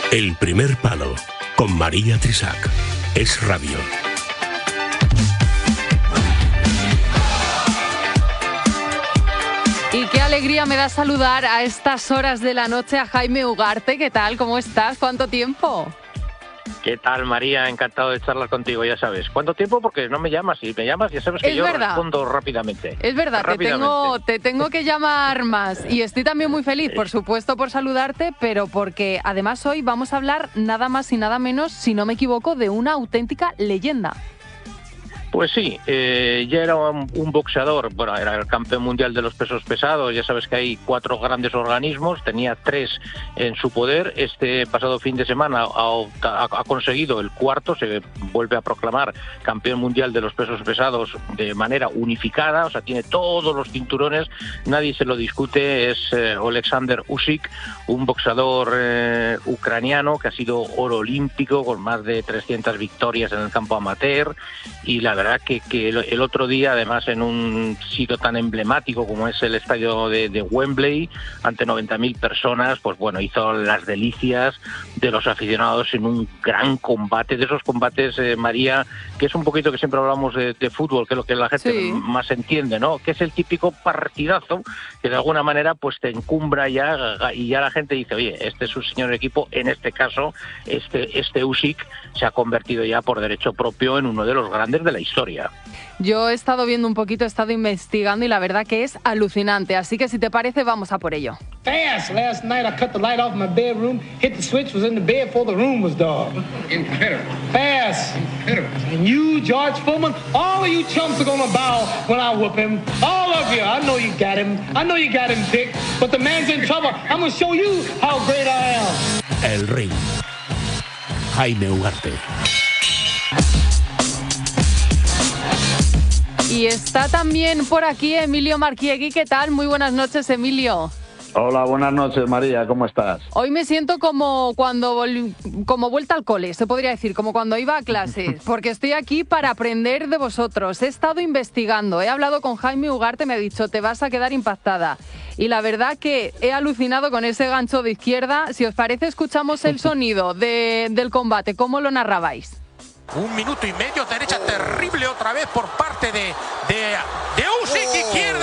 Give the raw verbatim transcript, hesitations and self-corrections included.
El primer palo, con María Trisac. Es radio. Y qué alegría me da saludar a estas horas de la noche a Jaime Ugarte. ¿Qué tal? ¿Cómo estás? ¿Cuánto tiempo? ¿Qué tal, María? Encantado de charlar contigo, ya sabes. ¿Cuánto tiempo? Porque no me llamas. Si me llamas, ya sabes que es yo verdad. respondo rápidamente. Es verdad, rápidamente. Te, tengo, te tengo que llamar más. Y estoy también muy feliz, por supuesto, por saludarte, pero porque además hoy vamos a hablar nada más y nada menos, si no me equivoco, de una auténtica leyenda. Pues sí, eh, ya era un, un boxeador, bueno, era el campeón mundial de los pesos pesados, ya sabes que hay cuatro grandes organismos, tenía tres en su poder, este pasado fin de semana ha, ha, ha conseguido el cuarto, se vuelve a proclamar campeón mundial de los pesos pesados de manera unificada, o sea, tiene todos los cinturones, nadie se lo discute, es eh, Oleksandr Usyk, un boxeador eh, ucraniano que ha sido oro olímpico con más de trescientas victorias en el campo amateur, y la verdad que, que el otro día, además en un sitio tan emblemático como es el estadio de, de Wembley, ante noventa mil personas, pues bueno, hizo las delicias de los aficionados en un gran combate, de esos combates, eh, María, que es un poquito que siempre hablamos de, de fútbol, que es lo que la gente sí. más entiende, ¿no? Que es el típico partidazo que de alguna manera pues te encumbra ya y ya la gente dice, oye, este es un señor equipo, en este caso, este, este Usyk se ha convertido ya por derecho propio en uno de los grandes de la historia. Yo he estado viendo un poquito, he estado investigando y la verdad que es alucinante, así que si te parece vamos a por ello. Fast. Last night I cut the light off my bedroom, hit the switch, was in the bed before the room was dark. Incredible. Fast. Incredible. And you, George Foreman, all of you chumps are gonna bow when I whoop him. All of you. I know you got him. I know you got him picked, but the man's in trouble. I'm gonna show you how great I am. El Ring. Jaime Ugarte. Y está también por aquí Emilio Marchiegui. ¿Qué tal? Muy buenas noches, Emilio. Hola, buenas noches, María. ¿Cómo estás? Hoy me siento como cuando vol- como vuelta al cole, se podría decir, como cuando iba a clases, porque estoy aquí para aprender de vosotros. He estado investigando, he hablado con Jaime Ugarte, me ha dicho, te vas a quedar impactada. Y la verdad que he alucinado con ese gancho de izquierda. Si os parece, escuchamos el sonido de, del combate. ¿Cómo lo narrabais? Un minuto y medio, derecha terrible otra vez por parte de, de, de Usyk, izquierda.